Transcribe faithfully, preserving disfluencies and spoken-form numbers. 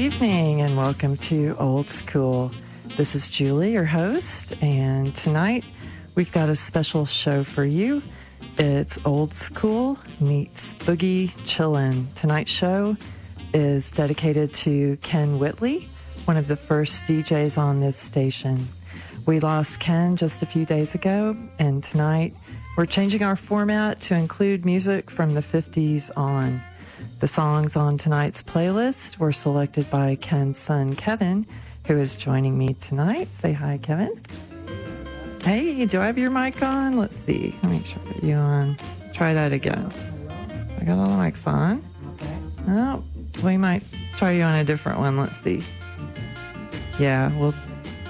evening and welcome to Old School. This is Julie, your host, and tonight we've got a special show for you. It's Old School meets Boogie Chillin'. Tonight's show is dedicated to Ken Whitley, one of the first D Js on this station. We lost Ken just a few days ago, and tonight we're changing our format to include music from the fifties on. The songs on tonight's playlist were selected by Ken's son, Kevin, who is joining me tonight. Say hi, Kevin. Hey, do I have your mic on? Let's see. Let me make sure I put you on. Try that again. I got all the mics on. Oh, we might try you on a different one. Let's see. Yeah, we'll